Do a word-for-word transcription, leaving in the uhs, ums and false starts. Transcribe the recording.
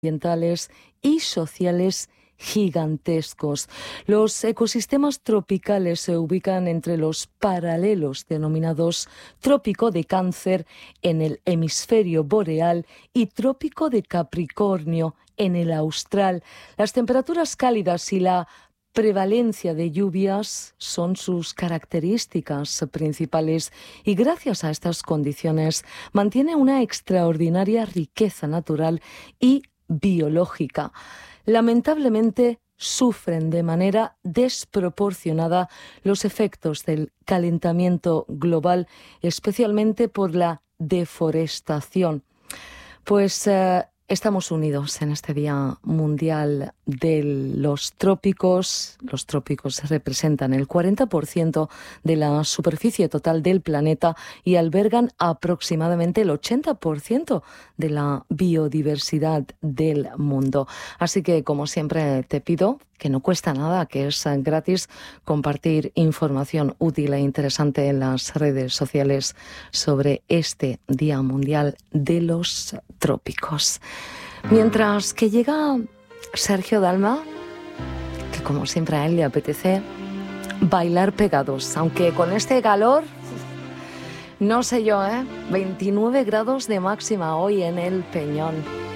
ambientales y sociales gigantescos. Los ecosistemas tropicales se ubican entre los paralelos denominados Trópico de Cáncer en el hemisferio boreal y Trópico de Capricornio en el austral. Las temperaturas cálidas y la prevalencia de lluvias son sus características principales y gracias a estas condiciones mantiene una extraordinaria riqueza natural y biológica. Lamentablemente sufren de manera desproporcionada los efectos del calentamiento global, especialmente por la deforestación. Pues eh, estamos unidos en este Día Mundial de los Trópicos. Los trópicos representan el cuarenta por ciento de la superficie total del planeta y albergan aproximadamente el ochenta por ciento de la biodiversidad del mundo. Así que, como siempre, te pido que no cuesta nada, que es gratis, compartir información útil e interesante en las redes sociales sobre este Día Mundial de los Trópicos. Mientras que llega Sergio Dalma, que como siempre a él le apetece bailar pegados, aunque con este calor, no sé yo, ¿eh? veintinueve grados de máxima hoy en El Peñón.